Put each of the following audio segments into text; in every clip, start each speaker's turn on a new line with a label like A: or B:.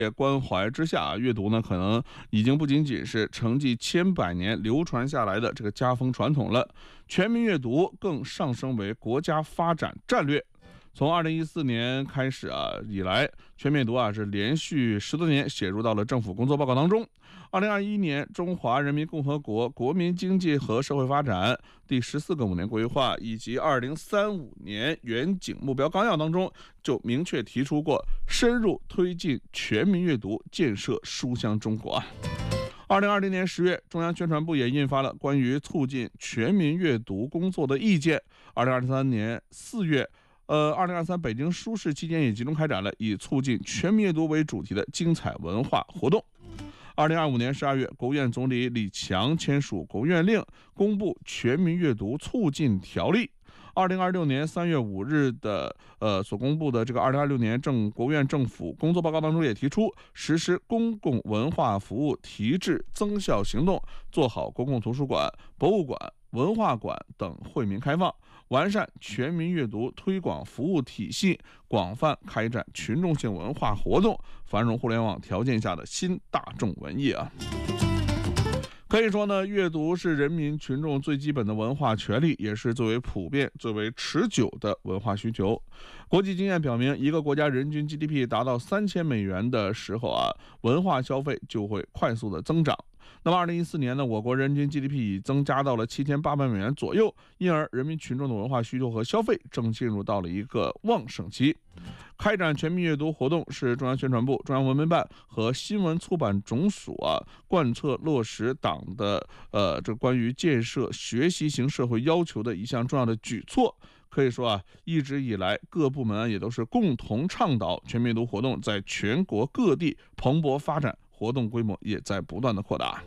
A: 关怀之下，阅读呢可能已经不仅仅是承继千百年流传下来的这个家风传统了，全民阅读更上升为国家发展战略。从2014年开始以来，全民阅读是连续10多年写入到了政府工作报告当中。2021年中华人民共和国国民经济和社会发展第14个5年规划以及2035年远景目标纲要当中，就明确提出过深入推进全民阅读，建设书香中国。2020年10月，中央宣传部也印发了关于促进全民阅读工作的意见。2023年4月，2023北京书市期间也集中开展了以促进全民阅读为主题的精彩文化活动。2025年12月，国务院总理李强签署国务院令，公布《全民阅读促进条例》。2026年3月5日的所公布的这个2026年国务院政府工作报告当中也提出，实施公共文化服务提质增效行动，做好公共图书馆、博物馆、文化馆等惠民开放，完善全民阅读推广服务体系，广泛开展群众性文化活动，繁荣互联网条件下的新大众文艺可以说呢，阅读是人民群众最基本的文化权利，也是最为普遍、最为持久的文化需求。国际经验表明，一个国家人均 GDP 达到3000美元的时候文化消费就会快速的增长。那么2014年呢，我国人均 GDP 已增加到了7800美元左右，因而人民群众的文化需求和消费正进入到了一个旺盛期。开展全民阅读活动是中央宣传部、中央文媒办和新闻出版总署贯彻落实党的这关于建设学习型社会要求的一项重要的举措。可以说一直以来各部门也都是共同倡导全民阅读活动在全国各地蓬勃发展，活动规模也在不断的扩大。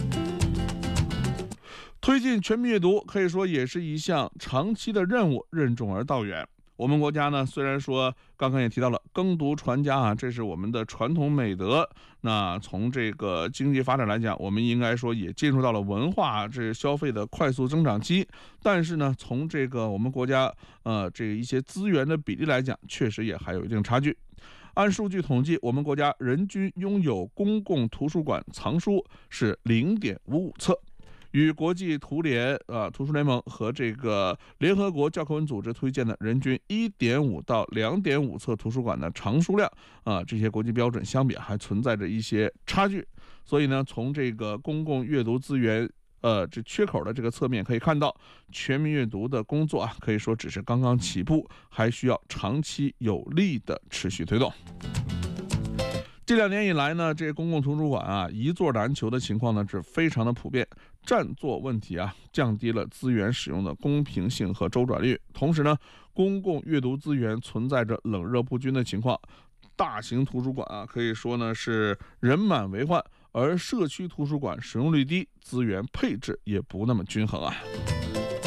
A: 推进全民阅读可以说也是一项长期的任务，任重而道远。我们国家呢，虽然说刚刚也提到了耕读传家这是我们的传统美德。那从这个经济发展来讲，我们应该说也进入到了文化这消费的快速增长期。但是呢，从这个我们国家这一些资源的比例来讲，确实也还有一定差距。按数据统计，我们国家人均拥有公共图书馆藏书是0.55册。与国际图书联盟和这个联合国教科文组织推荐的人均1.5到2.5册图书馆的藏书量这些国际标准相比，还存在着一些差距。所以呢，从这个公共阅读资源这缺口的这个侧面可以看到，全民阅读的工作可以说只是刚刚起步，还需要长期有力的持续推动。这2年以来呢，这公共图书馆一座难求的情况呢是非常的普遍，占座问题降低了资源使用的公平性和周转率。同时呢，公共阅读资源存在着冷热不均的情况，大型图书馆可以说呢是人满为患，而社区图书馆使用率低，资源配置也不那么均衡